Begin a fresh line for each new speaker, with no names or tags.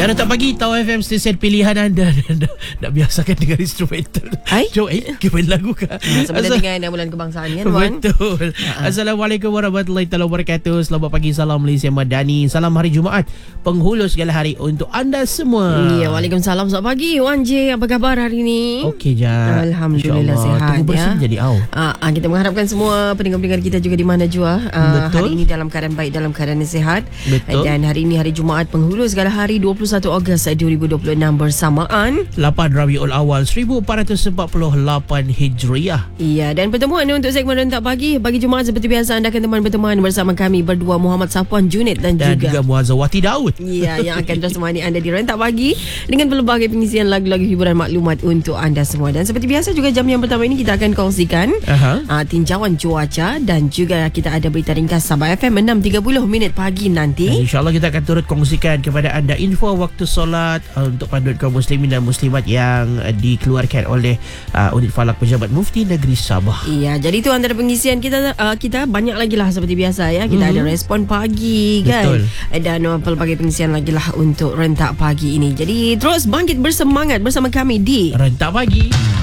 Dan tak pagi Tahu FM stesen pilihan anda. Nak biasakan dengan instrumental. Jom kita lagu kah?
Sebenarnya dengan bulan kebangsaan kan, Wan?
Betul. Assalamualaikum warahmatullahi wabarakatuh. Selamat pagi, salam Malaysia Madani. Salam hari Jumaat, penghulu segala hari untuk anda semua.
Ya, waalaikumsalam. Selamat pagi Wan J. Apa khabar hari ni?
Okey je.
Alhamdulillah sihat.
Tunggu bersih jadi
kita mengharapkan semua pendengar-pendengar kita juga di mana jua hari ini dalam keadaan baik, dalam keadaan sihat.
Betul.
Dan hari ini hari Jumaat, penghulu segala hari, 21 Ogos 2026 bersamaan
8 Rabiul Awal 1448 Hijriah.
Ya, dan pertemuan untuk segmen Rentak Pagi Jumaat seperti biasa anda akan berteman bersama kami berdua, Muhammad Safwan Junid dan juga
Muazzawati Daud.
Ya, yang akan terus menemani anda di Rentak Pagi dengan pelbagai pengisian lagu-lagu hiburan maklumat untuk anda semua. Dan seperti biasa juga jam yang pertama ini kita akan kongsikan tinjauan cuaca dan juga kita ada berita ringkas Sabah FM 6.30 minit pagi nanti. InsyaAllah kita akan turut kongsikan kepada anda info waktu solat untuk panduan kaum muslimin dan muslimat yang dikeluarkan oleh Unit Falak Pejabat Mufti Negeri Sabah. Iya, jadi itu antara pengisian kita. Kita banyak lagi lah seperti biasa ya. Kita ada respon pagi kan. Betul. Dan pelbagai pengisian lagi lah untuk Rentak Pagi ini. Jadi terus bangkit bersemangat bersama kami di
Rentak Pagi.